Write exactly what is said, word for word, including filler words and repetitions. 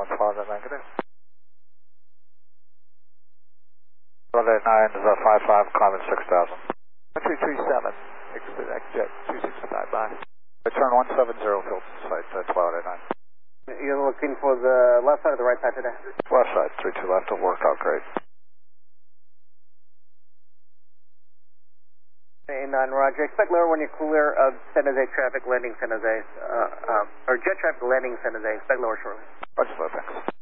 one five negative. one eight nine is a five five, climbing six thousand. two three seven, expedite jet two sixty-five, bye. Return one seven zero, field site, uh, twelve eight nine. You're looking for the left side or the right side today? Left side, three two left, will work out great. eight nine, Roger. Expect lower when you're clear of San Jose traffic landing San Jose, uh, uh, or jet traffic landing San Jose. Expect lower shortly. Roger, thanks.